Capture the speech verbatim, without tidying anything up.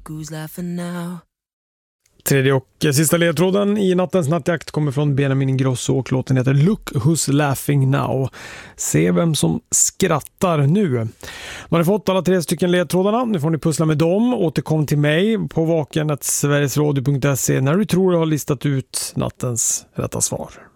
Look who's laughing now. Tredje och sista ledtråden i nattens nattjakt kommer från Benjamin Ingrosso och låten heter Look Who's Laughing Now. Se vem som skrattar nu. Nu har ni fått alla tre stycken ledtrådarna. Nu får ni pussla med dem. Återkom till mig på vaken snabel-a sverigesradio punkt se när du tror du har listat ut nattens rätta svar.